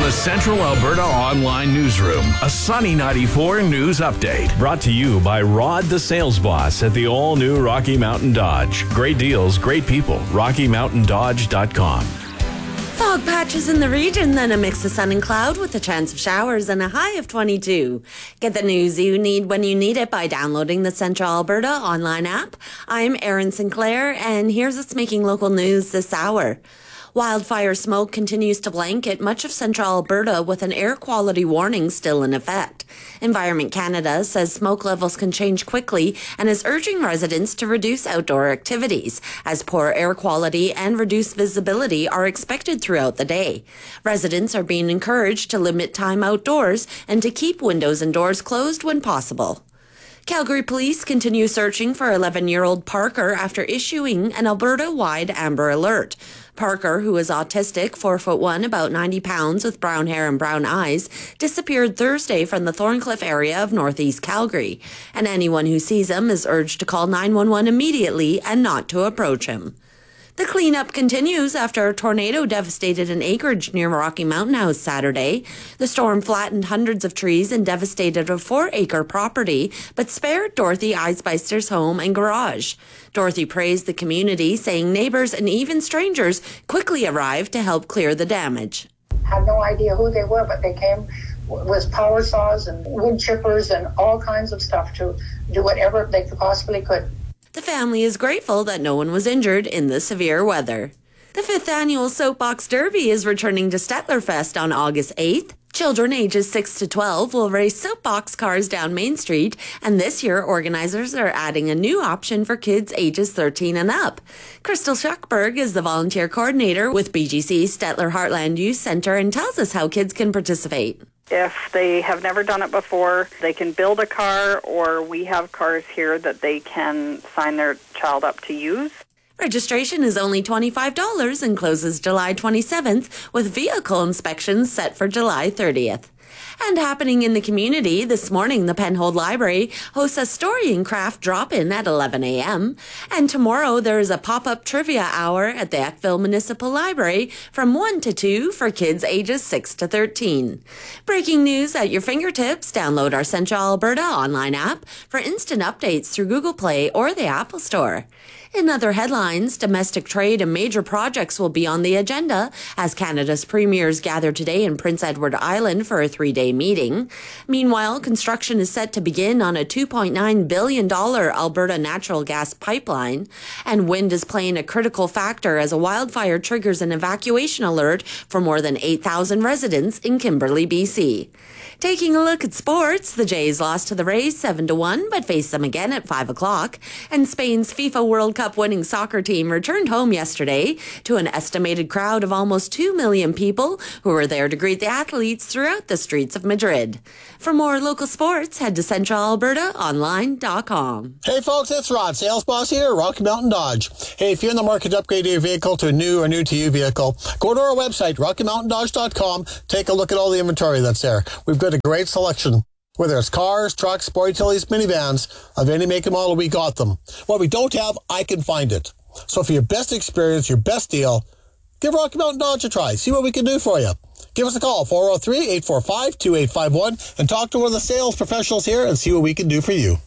From the Central Alberta Online Newsroom, a Sunny 94 news update. Brought to you by Rod the Sales Boss at the all-new Rocky Mountain Dodge. Great deals, great people. RockyMountainDodge.com. Fog patches in the region, then a mix of sun and cloud with a chance of showers and a high of 22. Get the news you need when you need it by downloading the Central Alberta online app. I'm Erin Sinclair, and here's what's making local news this hour. Wildfire smoke continues to blanket much of central Alberta with an air quality warning still in effect. Environment Canada says smoke levels can change quickly and is urging residents to reduce outdoor activities as poor air quality and reduced visibility are expected throughout the day. Residents are being encouraged to limit time outdoors and to keep windows and doors closed when possible. Calgary police continue searching for 11-year-old Parker after issuing an Alberta-wide Amber Alert. Parker, who is autistic, 4'1", about 90 pounds, with brown hair and brown eyes, disappeared Thursday from the Thorncliffe area of northeast Calgary, and anyone who sees him is urged to call 911 immediately and not to approach him. The cleanup continues after a tornado devastated an acreage near Rocky Mountain House Saturday. The storm flattened hundreds of trees and devastated a 4-acre property, but spared Dorothy Eisbeister's home and garage. Dorothy praised the community, saying neighbors and even strangers quickly arrived to help clear the damage. Had no idea who they were, but they came with power saws and wood chippers and all kinds of stuff to do whatever they possibly could. The family is grateful that no one was injured in the severe weather. The 5th annual Soapbox Derby is returning to Stettlerfest on August 8th. Children ages 6 to 12 will race soapbox cars down Main Street, and this year organizers are adding a new option for kids ages 13 and up. Crystal Schuckberg is the volunteer coordinator with BGC Stettler Heartland Youth Centre and tells us how kids can participate. If they have never done it before, they can build a car, or we have cars here that they can sign their child up to use. Registration is only $25 and closes July 27th, with vehicle inspections set for July 30th. And happening in the community, this morning the Penhold Library hosts a story and craft drop-in at 11 a.m. And tomorrow there is a pop-up trivia hour at the Eckville Municipal Library from 1 to 2 for kids ages 6 to 13. Breaking news at your fingertips. Download our Central Alberta online app for instant updates through Google Play or the Apple Store. In other headlines, domestic trade and major projects will be on the agenda as Canada's premiers gather today in Prince Edward Island for a 3-day meeting. Meanwhile, construction is set to begin on a $2.9 billion Alberta natural gas pipeline, and wind is playing a critical factor as a wildfire triggers an evacuation alert for more than 8,000 residents in Kimberley, BC. Taking a look at sports, the Jays lost to the Rays 7-1, but face them again at 5 o'clock, and Spain's FIFA World Cup winning soccer team returned home yesterday to an estimated crowd of almost 2 million people who were there to greet the athletes throughout the streets of Madrid. For more local sports, head to centralalbertaonline.com. Hey folks, it's Rod, sales boss here at Rocky Mountain Dodge. Hey, if you're in the market to upgrade your vehicle to a new or new-to-you vehicle, go to our website, RockyMountainDodge.com. Take a look at all the inventory that's there. We've got a great selection. Whether it's cars, trucks, sport utilities, minivans, of any make and model, we got them. What we don't have, I can find it. So for your best experience, your best deal, give Rocky Mountain Dodge a try. See what we can do for you. Give us a call, 403-845-2851, and talk to one of the sales professionals here and see what we can do for you.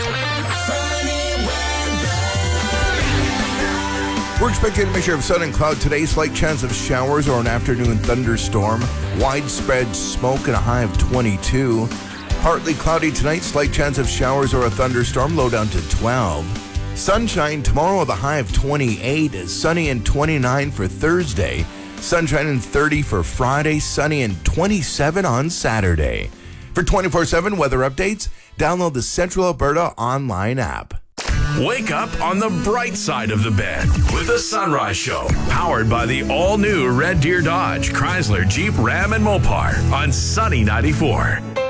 We're expecting a mixture of sun and cloud today, slight chance of showers or an afternoon thunderstorm, widespread smoke and a high of 22. Partly cloudy tonight, slight chance of showers or a thunderstorm, low down to 12. Sunshine tomorrow with a high of 28, sunny and 29 for Thursday. Sunshine and 30 for Friday, sunny and 27 on Saturday. For 24/7 weather updates, download the Central Alberta online app. Wake up on the bright side of the bed with the Sunrise Show, powered by the all-new Red Deer Dodge, Chrysler, Jeep, Ram, and Mopar on Sunny 94.